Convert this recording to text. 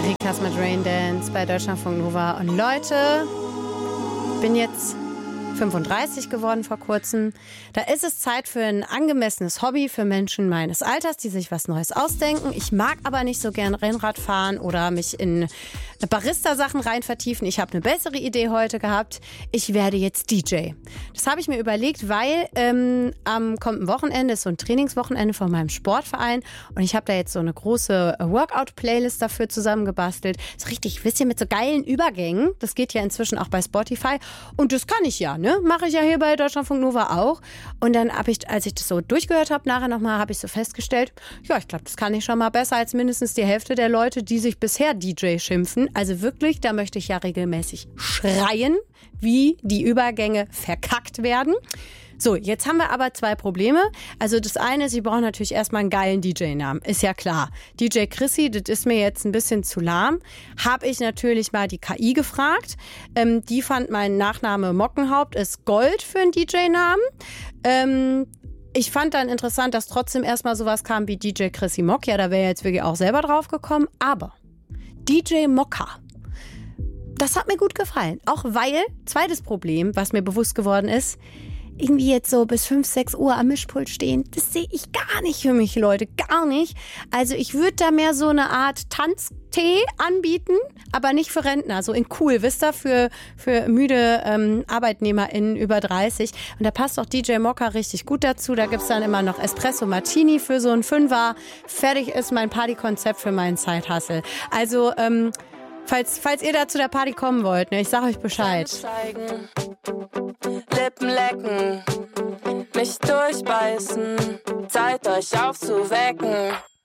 Rikas mit Rain Dance bei Deutschlandfunk Nova. Und Leute, ich bin jetzt 35 geworden vor kurzem. Da ist es Zeit für ein angemessenes Hobby für Menschen meines Alters, die sich was Neues ausdenken. Ich mag aber nicht so gern Rennrad fahren oder mich in Barista-Sachen rein vertiefen. Ich habe eine bessere Idee heute gehabt. Ich werde jetzt DJ. Das habe ich mir überlegt, weil am kommenden Wochenende ist so ein Trainingswochenende von meinem Sportverein und ich habe da jetzt so eine große Workout-Playlist dafür zusammengebastelt. So richtig, wisst ihr, mit so geilen Übergängen. Das geht ja inzwischen auch bei Spotify und das kann ich ja, ne? Mache ich ja hier bei Deutschlandfunk Nova auch. Und dann habe ich, als ich das so durchgehört habe, nachher nochmal, habe ich so festgestellt, ja, ich glaube, das kann ich schon mal besser als mindestens die Hälfte der Leute, die sich bisher DJ schimpfen. Also wirklich, da möchte ich ja regelmäßig schreien, wie die Übergänge verkackt werden. So, jetzt haben wir aber zwei Probleme. Also das eine ist, ich brauche natürlich erstmal einen geilen DJ-Namen. Ist ja klar. DJ Chrissy, das ist mir jetzt ein bisschen zu lahm. Habe ich natürlich mal die KI gefragt. Die fand mein Nachname Mockenhaupt ist Gold für einen DJ-Namen. Ich fand dann interessant, dass trotzdem erstmal sowas kam wie DJ Chrissy Mock. Ja, da wäre jetzt wirklich auch selber drauf gekommen. Aber DJ Mokka, das hat mir gut gefallen. Auch weil, zweites Problem, was mir bewusst geworden ist, irgendwie jetzt so bis 5, 6 Uhr am Mischpult stehen, das sehe ich gar nicht für mich, Leute, gar nicht. Also ich würde da mehr so eine Art Tanztee anbieten, aber nicht für Rentner, so in cool, wisst ihr, für müde ArbeitnehmerInnen über 30. Und da passt auch DJ Mokka richtig gut dazu. Da gibt's dann immer noch Espresso Martini für so einen Fünfer. Fertig ist mein Partykonzept für meinen Side-Hustle. Also, Falls ihr da zu der Party kommen wollt, ne, ich sag euch Bescheid. Zeigen, Lippen lecken, mich durchbeißen, Zeit euch aufzuwecken.